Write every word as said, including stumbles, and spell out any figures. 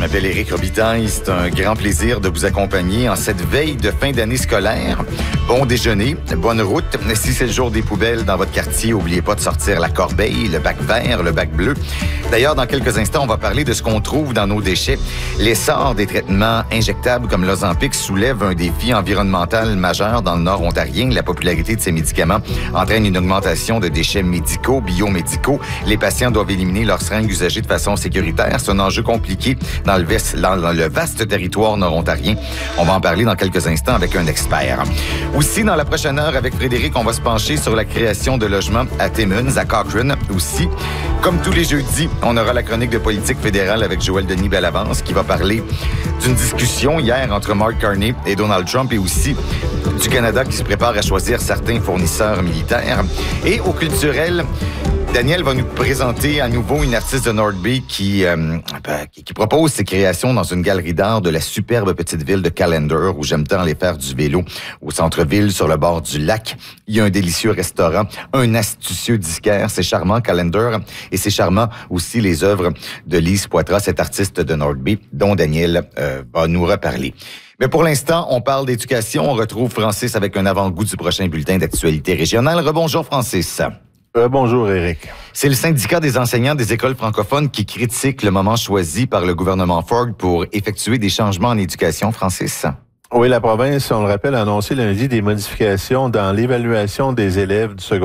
m'appelle Éric Robitaille. C'est un grand plaisir de vous accompagner en cette veille de fin d'année scolaire. Bon déjeuner, bonne route. Si c'est le jour des poubelles dans votre quartier, n'oubliez pas de sortir la corbeille, le bac vert, le bac bleu. D'ailleurs, dans quelques instants, on va parler de ce qu'on trouve dans nos déchets. L'essor des traitements injectables comme l'Ozempic soulève un défi environnemental majeur dans le nord ontarien. La popularité de ces médicaments entraîne une augmentation de déchets médicaux, biomédicaux. Les patients doivent éliminer leurs seringues usagées de façon sécuritaire. C'est un enjeu compliqué dans le, vest, dans le vaste territoire nord-ontarien. On va en parler dans quelques instants avec un expert. Aussi, dans la prochaine heure, avec Frédéric, on va se pencher sur la création de logements à Timmins, à Cochrane. Aussi, comme tous les jeudis, on aura la chronique de politique fédérale avec Joël Denis Bellavance qui va parler d'une discussion hier entre Mark Carney et Donald Trump et aussi du Canada qui se prépare à choisir certains fournisseurs militaires. Et au culturel, Daniel va nous présenter à nouveau une artiste de North Bay qui, euh, qui, qui propose ses créations dans une galerie d'art de la superbe petite ville de Callender, où j'aime tant aller faire du vélo au centre-ville, sur le bord du lac. Il y a un délicieux restaurant, un astucieux disquaire. C'est charmant, Callender. Et c'est charmant aussi les œuvres de Lise Poitras, cette artiste de North Bay, dont Daniel euh, va nous reparler. Mais pour l'instant, on parle d'éducation. On retrouve Francis avec un avant-goût du prochain bulletin d'actualité régionale. Rebonjour, Francis. Euh, bonjour, Éric. C'est le syndicat des enseignants des écoles francophones qui critique le moment choisi par le gouvernement Ford pour effectuer des changements en éducation, Francis. Oui, la province, on le rappelle, a annoncé lundi des modifications dans l'évaluation des élèves du secondaire.